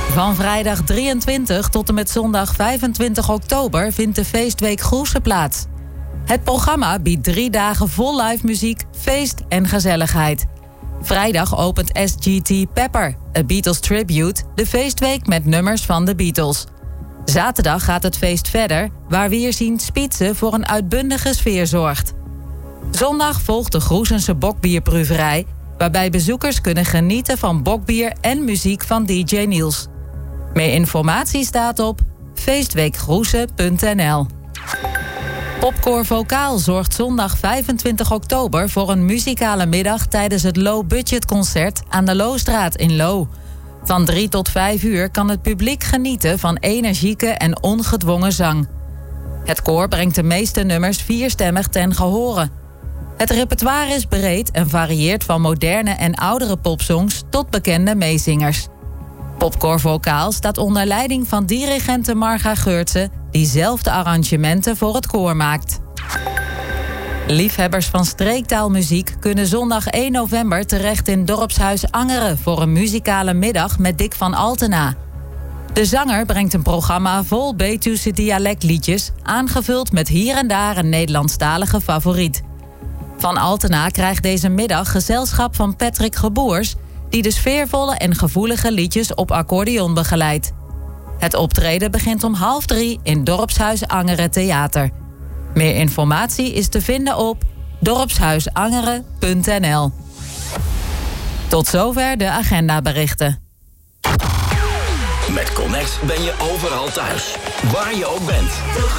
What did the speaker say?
Van vrijdag 23 tot en met zondag 25 oktober vindt de feestweek Groese plaats. Het programma biedt 3 dagen vol live muziek, feest en gezelligheid. Vrijdag opent SGT Pepper, A Beatles Tribute, de feestweek met nummers van de Beatles. Zaterdag gaat het feest verder, waar Wiersien Spitze voor een uitbundige sfeer zorgt. Zondag volgt de Groesense bokbierproeverij, waarbij bezoekers kunnen genieten van bokbier en muziek van DJ Niels. Meer informatie staat op feestweekgroese.nl. Popcore Vokaal zorgt zondag 25 oktober voor een muzikale middag tijdens het Low Budget Concert aan de Loostraat in Loo. Van 3 tot 5 uur kan het publiek genieten van energieke en ongedwongen zang. Het koor brengt de meeste nummers 4stemmig ten gehore. Het repertoire is breed en varieert van moderne en oudere popsongs tot bekende meezingers. Popcore Vokaal staat onder leiding van dirigente Marga Geurtse, die zelf de arrangementen voor het koor maakt. Liefhebbers van streektaalmuziek kunnen zondag 1 november terecht in Dorpshuis Angeren voor een muzikale middag met Dick van Altena. De zanger brengt een programma vol Betuwse dialectliedjes, aangevuld met hier en daar een Nederlandstalige favoriet. Van Altena krijgt deze middag gezelschap van Patrick Geboers, die de sfeervolle en gevoelige liedjes op accordeon begeleidt. Het optreden begint om 2:30 in Dorpshuis Angeren Theater. Meer informatie is te vinden op dorpshuisangeren.nl. Tot zover de agendaberichten. Met Connect ben je overal thuis, waar je ook bent.